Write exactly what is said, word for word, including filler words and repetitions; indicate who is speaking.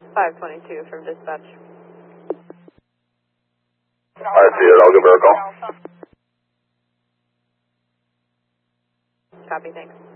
Speaker 1: five twenty-two from dispatch.
Speaker 2: I see it. I'll give her a call.
Speaker 1: Copy, thanks.